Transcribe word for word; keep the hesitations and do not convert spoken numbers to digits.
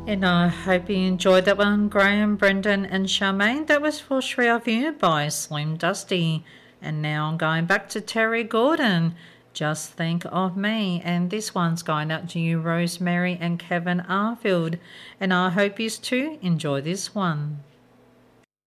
And I hope you enjoyed that one, Graham, Brendan, and Charmaine. That was for Shri of You by Slim Dusty. And now I'm going back to Terry Gordon. Just Think of Me. And this one's going out to you, Rosemary and Kevin Arfield. And I hope you too enjoy this one.